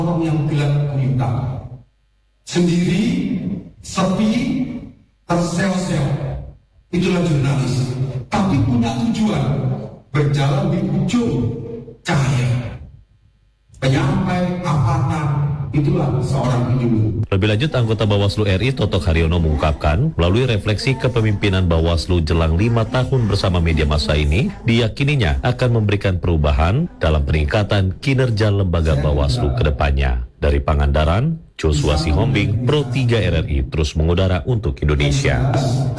orang yang gelap gulita, sendiri, sepi, terseok-seok. Itulah jurnalis. Tapi punya tujuan, berjalan di ujung cahaya. Penyampai, avatar, itulah seorang penyuluh. Lebih lanjut, anggota Bawaslu RI Totok Haryono mengungkapkan, melalui refleksi kepemimpinan Bawaslu jelang 5 tahun bersama media massa ini, diyakininya akan memberikan perubahan dalam peningkatan kinerja lembaga Bawaslu ke depannya. Dari Pangandaran, Joshua Sihombing, Pro 3 RRI terus mengudara untuk Indonesia.